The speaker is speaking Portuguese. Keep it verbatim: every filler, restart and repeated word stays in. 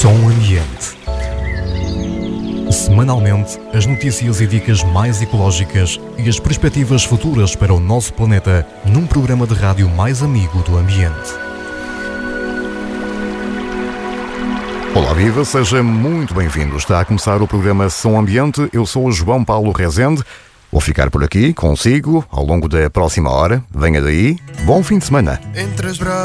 Som Ambiente. Semanalmente, as notícias e dicas mais ecológicas e as perspectivas futuras para o nosso planeta num programa de rádio mais amigo do ambiente. Olá, viva, seja muito bem-vindo. Está a começar o programa Som Ambiente. Eu sou o João Paulo Rezende. Vou ficar por aqui, consigo, ao longo da próxima hora. Venha daí. Bom fim de semana. Entre as